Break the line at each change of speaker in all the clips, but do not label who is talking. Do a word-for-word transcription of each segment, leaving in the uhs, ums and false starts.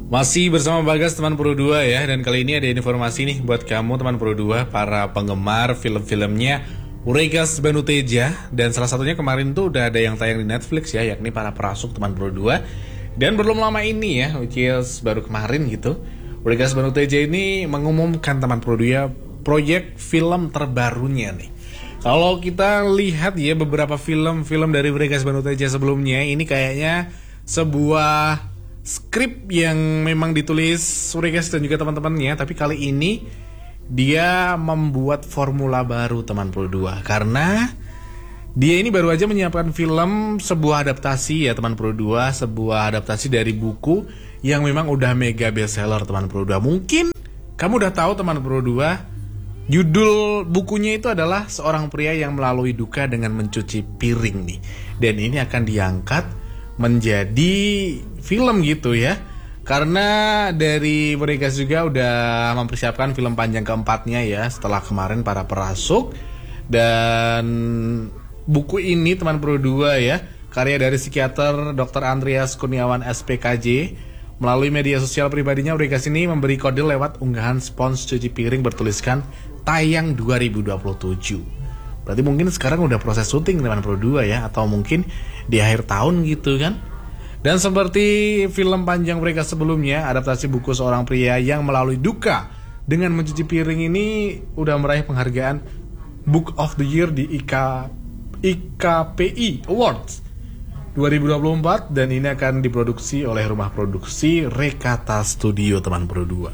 Masih bersama Bagas teman Pro dua ya. Dan kali ini ada informasi nih buat kamu teman Pro dua, para penggemar film-filmnya Uregas Banu Teja. Dan salah satunya kemarin tuh udah ada yang tayang di Netflix ya, yakni Para Perasuk teman Pro dua. Dan belum lama ini ya, which is baru kemarin gitu, Uregas Banu Teja ini mengumumkan teman Pro dua proyek film terbarunya nih. Kalau kita lihat ya beberapa film-film dari Uregas Banu Teja sebelumnya, ini kayaknya sebuah skrip yang memang ditulis Uregas dan juga teman-temannya, tapi kali ini dia membuat formula baru teman Pro dua, karena dia ini baru aja menyiapkan film sebuah adaptasi ya teman Pro dua, sebuah adaptasi dari buku yang memang udah mega bestseller teman Pro dua. Mungkin kamu udah tahu teman Pro dua, judul bukunya itu adalah Seorang Pria Yang Melalui Duka Dengan Mencuci Piring nih. Dan ini akan diangkat menjadi film gitu ya, karena dari Uregas juga udah mempersiapkan film panjang keempatnya ya setelah kemarin Para Perasuk. Dan buku ini teman Pro dua ya, karya dari psikiater dokter Andreas Kurniawan S P K J. Melalui media sosial pribadinya, Uregas ini memberi kode lewat unggahan spons cuci piring bertuliskan tayang dua ribu dua puluh tujuh. Berarti mungkin sekarang udah proses syuting teman Pro dua ya, atau mungkin di akhir tahun gitu kan. Dan seperti film panjang Uregas sebelumnya, adaptasi buku Seorang Pria Yang Melalui Duka Dengan Mencuci Piring ini udah meraih penghargaan Book of the Year di I K P I Awards dua ribu dua puluh empat, dan ini akan diproduksi oleh rumah produksi Rekata Studio teman Pro dua.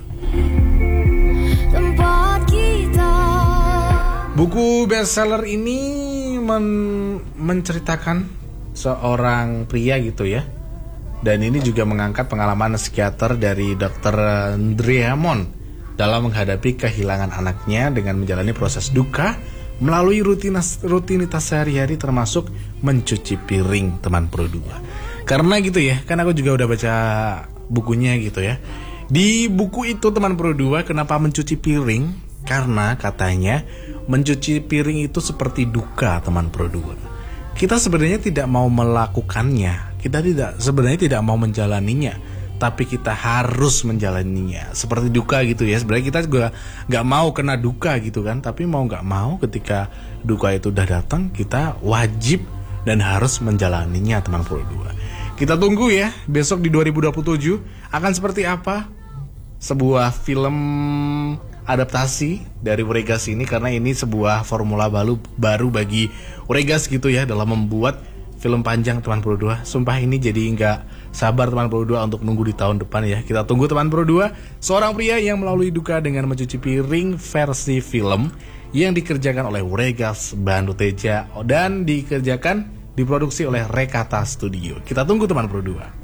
Buku bestseller ini men- menceritakan seorang pria gitu ya. Dan ini juga mengangkat pengalaman psikiater dari dokter Andreamon dalam menghadapi kehilangan anaknya dengan menjalani proses duka melalui rutinitas, rutinitas sehari-hari termasuk mencuci piring teman Pro dua. Karena gitu ya, kan aku juga udah baca bukunya gitu ya. Di buku itu teman Pro dua, kenapa mencuci piring? Karena katanya mencuci piring itu seperti duka teman Pro dua. Kita sebenarnya tidak mau melakukannya, kita tidak sebenarnya tidak mau menjalaninya, tapi kita harus menjalaninya. Seperti duka gitu ya. Sebenarnya kita juga nggak mau kena duka gitu kan, tapi mau nggak mau ketika duka itu udah datang, kita wajib dan harus menjalaninya teman Pro dua. Kita tunggu ya besok di dua ribu dua puluh tujuh akan seperti apa sebuah film adaptasi dari Uregas ini, karena ini sebuah formula baru baru bagi Uregas gitu ya dalam membuat film panjang teman Pro dua. Sumpah ini jadi nggak sabar teman Pro dua untuk nunggu di tahun depan ya. Kita tunggu teman Pro dua, Seorang Pria Yang Melalui Duka Dengan Mencuci Piring versi film yang dikerjakan oleh Uregas Banu Teja dan dikerjakan diproduksi oleh Rekata Studio. Kita tunggu teman Pro dua.